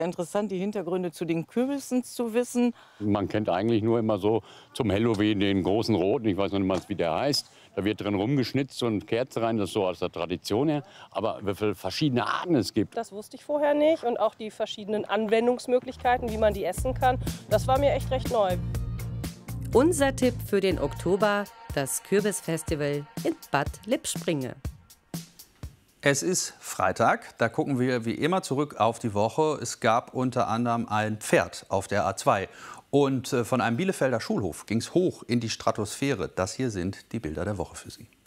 Interessant, die Hintergründe zu den Kürbissen zu wissen. Man kennt eigentlich nur immer so zum Halloween den großen Roten, ich weiß noch nicht mal, wie der heißt. Da wird drin rumgeschnitzt und Kerze rein, das ist so aus der Tradition her. Aber wie viele verschiedene Arten es gibt. Das wusste ich vorher nicht und auch die verschiedenen Anwendungsmöglichkeiten, wie man die essen kann, das war mir echt recht neu. Unser Tipp für den Oktober: das Kürbisfestival in Bad Lippspringe. Es ist Freitag, da gucken wir wie immer zurück auf die Woche. Es gab unter anderem ein Pferd auf der A2. Und von einem Bielefelder Schulhof ging es hoch in die Stratosphäre. Das hier sind die Bilder der Woche für Sie.